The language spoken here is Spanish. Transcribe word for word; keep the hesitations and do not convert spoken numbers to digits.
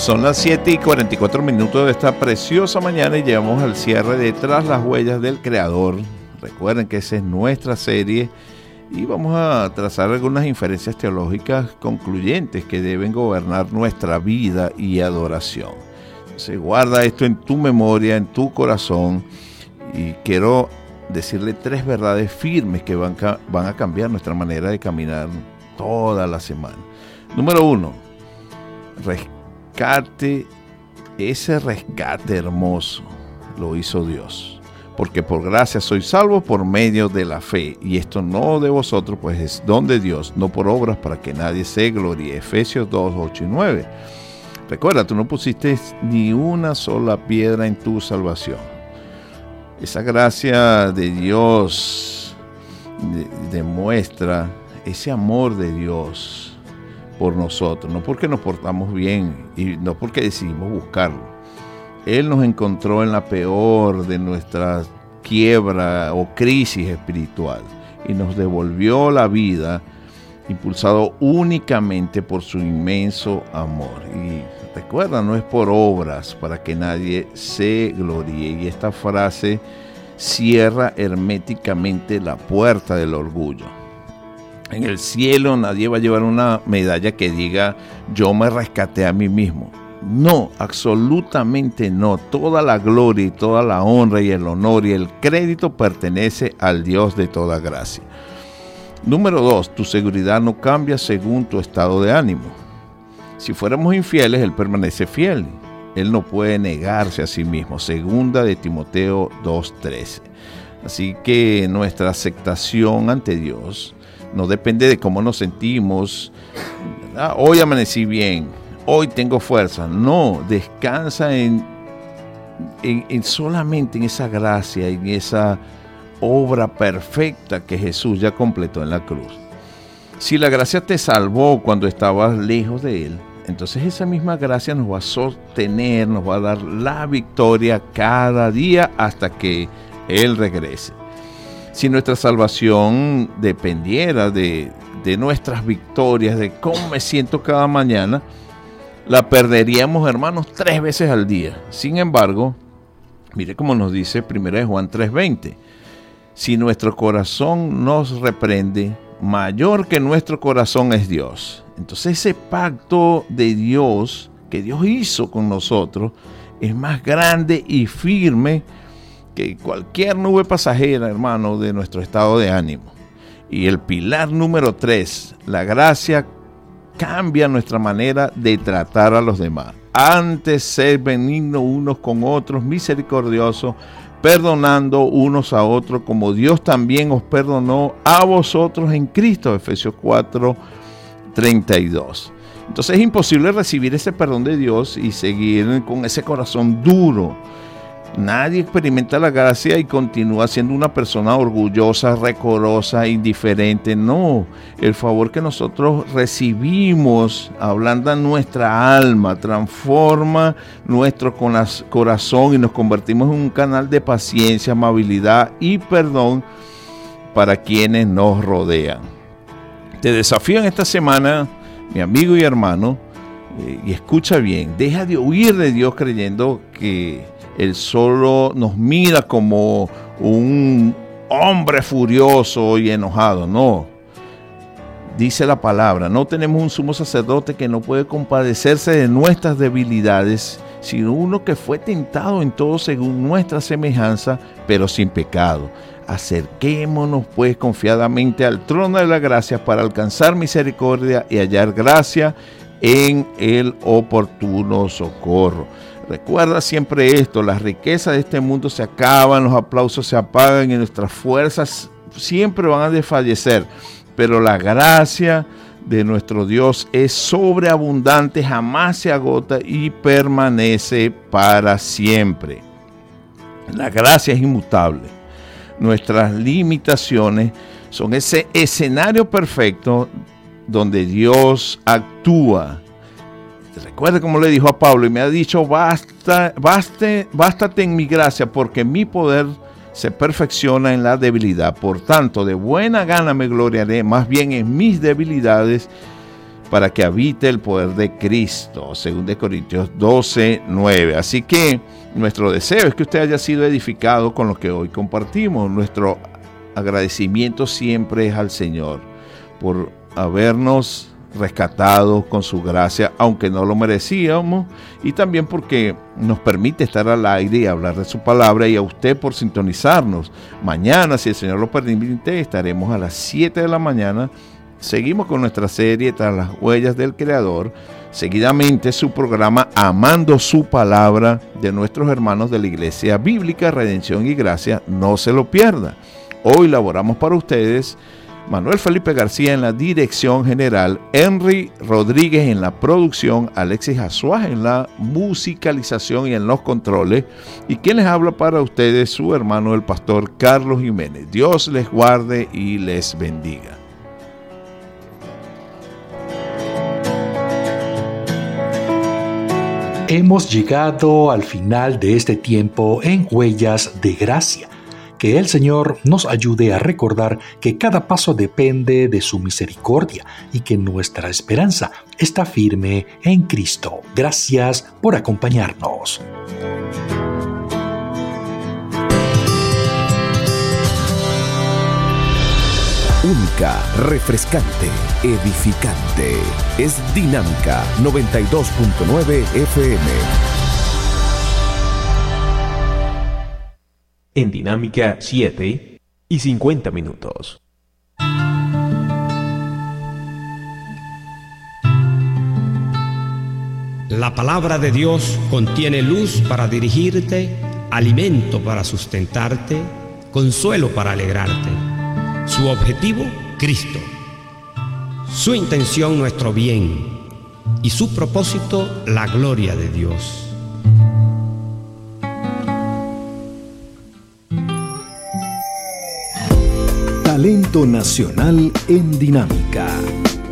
Son las siete y cuarenta y cuatro minutos de esta preciosa mañana y llegamos al cierre de Tras las Huellas del Creador. Recuerden que esa es nuestra serie y vamos a trazar algunas inferencias teológicas concluyentes que deben gobernar nuestra vida y adoración. Entonces, guarda esto en tu memoria, en tu corazón, y quiero decirle tres verdades firmes que van, van a cambiar nuestra manera de caminar toda la semana. Número uno, rescate, ese rescate hermoso lo hizo Dios. Porque por gracia soy salvo por medio de la fe. Y esto no de vosotros, pues es don de Dios, no por obras para que nadie se gloríe. Efesios dos, ocho y nueve. Recuerda, tú no pusiste ni una sola piedra en tu salvación. Esa gracia de Dios de, demuestra ese amor de Dios por nosotros, no porque nos portamos bien y no porque decidimos buscarlo. Él nos encontró en la peor de nuestra quiebra o crisis espiritual y nos devolvió la vida impulsado únicamente por su inmenso amor. Y recuerda, no es por obras para que nadie se gloríe. Y esta frase cierra herméticamente la puerta del orgullo. En el cielo nadie va a llevar una medalla que diga yo me rescaté a mí mismo. No, absolutamente no. Toda la gloria y toda la honra y el honor y el crédito pertenece al Dios de toda gracia. Número dos, tu seguridad no cambia según tu estado de ánimo. Si fuéramos infieles, Él permanece fiel. Él no puede negarse a sí mismo. Segunda de Timoteo dos trece. Así que nuestra aceptación ante Dios no depende de cómo nos sentimos. Ah, hoy amanecí bien, hoy tengo fuerza. No, descansa en, en, en solamente en esa gracia, en esa obra perfecta que Jesús ya completó en la cruz. Si la gracia te salvó cuando estabas lejos de Él, entonces esa misma gracia nos va a sostener, nos va a dar la victoria cada día hasta que Él regrese. Si nuestra salvación dependiera de, de nuestras victorias, de cómo me siento cada mañana, la perderíamos, hermanos, tres veces al día. Sin embargo, mire cómo nos dice primera de Juan tres veinte. Si nuestro corazón nos reprende, mayor que nuestro corazón es Dios. Entonces ese pacto de Dios que Dios hizo con nosotros es más grande y firme que cualquier nube pasajera, hermano, de nuestro estado de ánimo. Y el pilar número tres, la gracia cambia nuestra manera de tratar a los demás. Antes ser benignos unos con otros, misericordiosos, perdonando unos a otros, como Dios también os perdonó a vosotros en Cristo. Efesios cuatro treinta y dos. Entonces es imposible recibir ese perdón de Dios y seguir con ese corazón duro. Nadie experimenta la gracia y continúa siendo una persona orgullosa, recorosa, indiferente. No, el favor que nosotros recibimos ablanda nuestra alma, transforma nuestro corazón y nos convertimos en un canal de paciencia, amabilidad y perdón para quienes nos rodean. Te desafío en esta semana, mi amigo y hermano, eh, y escucha bien, deja de huir de Dios creyendo que Él solo nos mira como un hombre furioso y enojado. No, dice la palabra, no tenemos un sumo sacerdote que no puede compadecerse de nuestras debilidades, sino uno que fue tentado en todo según nuestra semejanza, pero sin pecado. Acerquémonos pues confiadamente al trono de la gracia para alcanzar misericordia y hallar gracia en el oportuno socorro. Recuerda siempre esto, las riquezas de este mundo se acaban, los aplausos se apagan y nuestras fuerzas siempre van a desfallecer, pero la gracia de nuestro Dios es sobreabundante, jamás se agota y permanece para siempre. La gracia es inmutable. Nuestras limitaciones son ese escenario perfecto donde Dios actúa. Recuerde como le dijo a Pablo y me ha dicho, basta, baste, bástate en mi gracia porque mi poder se perfecciona en la debilidad. Por tanto, de buena gana me gloriaré más bien en mis debilidades para que habite el poder de Cristo, según de Corintios doce, nueve. Así que nuestro deseo es que usted haya sido edificado con lo que hoy compartimos. Nuestro agradecimiento siempre es al Señor por habernos rescatado con su gracia, aunque no lo merecíamos, y también porque nos permite estar al aire y hablar de su palabra, y a usted por sintonizarnos. Mañana, si el Señor lo permite, estaremos a las siete de la mañana. Seguimos con nuestra serie Tras las huellas del Creador. Seguidamente su programa Amando su Palabra, de nuestros hermanos de la Iglesia Bíblica Redención y Gracia. No se lo pierda. Hoy laboramos para ustedes Manuel Felipe García en la dirección general, Henry Rodríguez en la producción, Alexis Azuaj en la musicalización y en los controles, y quien les habla para ustedes, su hermano el pastor Carlos Jiménez. Dios les guarde y les bendiga. Hemos llegado al final de este tiempo en Huellas de Gracia. Que el Señor nos ayude a recordar que cada paso depende de su misericordia y que nuestra esperanza está firme en Cristo. Gracias por acompañarnos. Única, refrescante, edificante. Es Dinámica noventa y dos punto nueve F M. En Dinámica siete y cincuenta minutos. La palabra de Dios contiene luz para dirigirte, alimento para sustentarte, consuelo para alegrarte. Su objetivo, Cristo. Su intención, nuestro bien. Y su propósito, la gloria de Dios. Talento nacional en Dinámica.